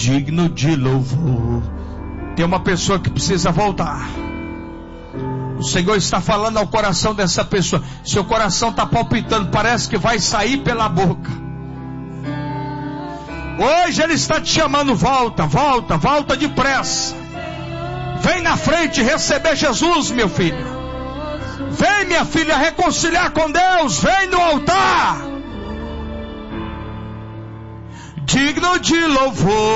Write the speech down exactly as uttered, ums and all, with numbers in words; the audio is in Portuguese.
digno de louvor. Tem uma pessoa que precisa voltar. O Senhor está falando ao coração dessa pessoa. Seu coração está palpitando, parece que vai sair pela boca. Hoje Ele está te chamando, volta, volta, volta depressa. Vem na frente receber Jesus, meu filho. Vem, minha filha, reconciliar com Deus. Vem no altar. Digno de louvor.